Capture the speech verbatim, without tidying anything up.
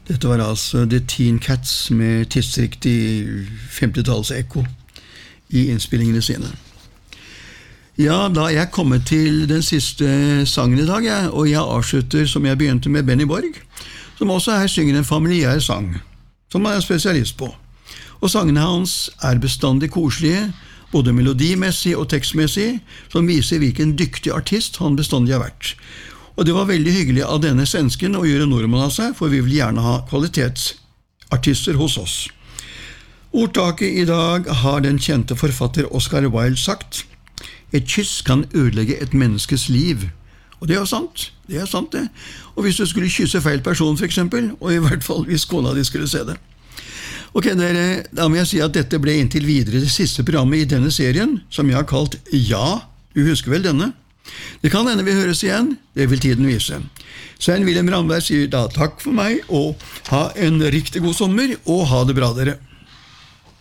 Dette var altså The Teen Cats med tidsriktig femtitalls-ekko i innspillingene sine. Ja, da er jeg kommet til den siste sangen i dag, ja, og jeg avslutter som jeg begynte med Benny Borg, som også her synger en familiær sang, som han er spesialist på. Og sangene hans er bestandig koselige, både melodimessig og tekstmessig, som viser hvilken dyktig artist han bestandig har vært. Og det var veldig hyggelig av denne svensken å gjøre nordmann av seg, for vi vil gjerne ha kvalitetsartister hos oss. Ordtaket i dag har den kjente forfatter Oscar Wilde sagt: «Et kyss kan ødelegge et menneskes liv». Og det er jo sant, det er sant det. Og hvis du skulle kysse feil person for eksempel, og i hvert fall hvis kona di skulle se det. Ok, dere, da må jeg si at dette ble inntil videre det siste programmet i denne serien, som jeg har kalt Ja, du husker vel denne? Det kan hende vi høres igjen, det vil tiden vise. Svein Wilhelm Ramberg sier da takk for meg, og ha en riktig god sommer, og ha det bra dere.